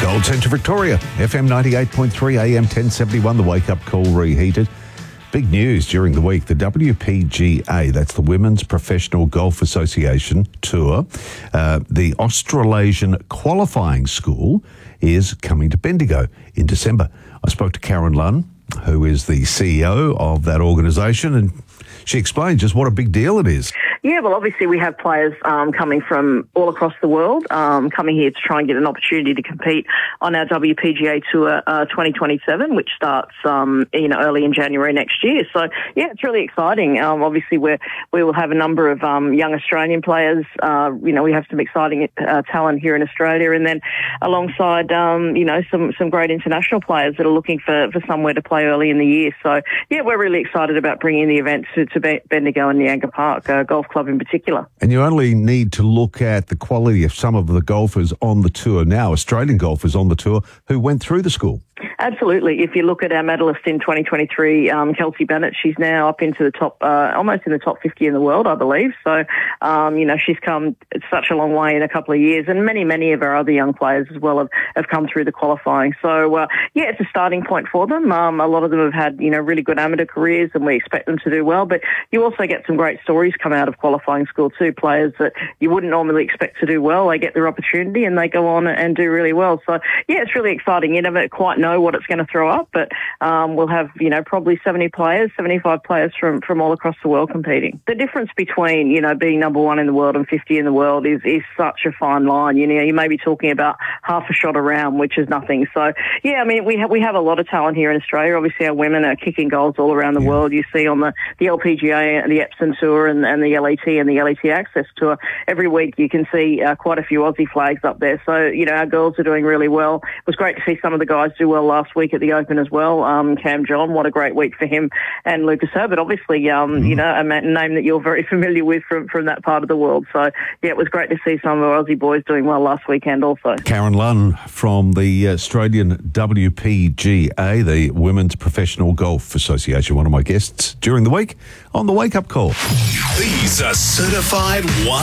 Gold Centre Victoria, FM 98.3, AM 1071, the wake-up call reheated. Big news during the week, the WPGA, that's the Women's Professional Golf Association Tour, the Australasian Qualifying School is coming to Bendigo in December. I spoke to Karen Lunn, who is the CEO of that organisation, and she explained just what a big deal it is. Yeah, well, obviously we have players coming from all across the world, coming here to try and get an opportunity to compete on our WPGA Tour 2027, which starts early in January next year. So, yeah, it's really exciting. Obviously, we will have a number of young Australian players. We have some exciting talent here in Australia, and then alongside, some great international players that are looking for somewhere to play early in the year. So, yeah, we're really excited about bringing the event to Bendigo and Niagara Park Golf Club in particular. And you only need to look at the quality of some of the golfers on the tour now, Australian golfers on the tour, who went through the school. Absolutely. If you look at our medalist in 2023, Kelsey Bennett, she's now up into the top, almost in the top 50 in the world, I believe. So, she's come such a long way in a couple of years, and many of our other young players as well have come through the qualifying. So, it's a starting point for them. A lot of them have had, really good amateur careers, and we expect them to do well. But you also get some great stories come out of qualifying school too, players that you wouldn't normally expect to do well. They get their opportunity and they go on and do really well. So, yeah, it's really exciting. You never quite know what it's going to throw up, but we'll have, probably 75 players from all across the world competing. The difference between, being number one in the world and 50 in the world is such a fine line. You may be talking about half a shot around, which is nothing. So, yeah, I mean, we have a lot of talent here in Australia. Obviously, our women are kicking goals all around the world. You see on the LPGA, the Epsom Tour and the LET and the LET Access Tour, every week you can see quite a few Aussie flags up there. So, our girls are doing really well. It was great to see some of the guys do well last week at the Open as well. Cam John, what a great week for him, and Lucas Herbert, obviously, a name that you're very familiar with from that part of the world. So, yeah, it was great to see some of our Aussie boys doing well last weekend also. Karen Lunn from the Australian WPGA, the Women's Professional Golf Association, one of my guests during the week on the Wake Up Call. These are certified